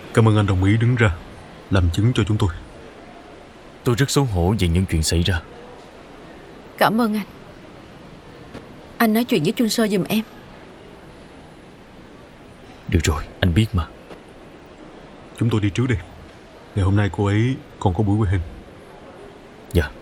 Cảm ơn anh đồng ý đứng ra làm chứng cho chúng tôi. Tôi rất xấu hổ về những chuyện xảy ra. Cảm ơn anh. Anh nói chuyện với Chun Sơ giùm em. Được rồi, anh biết mà. Chúng tôi đi trước đi. Ngày hôm nay cô ấy còn có buổi quay hình. Dạ.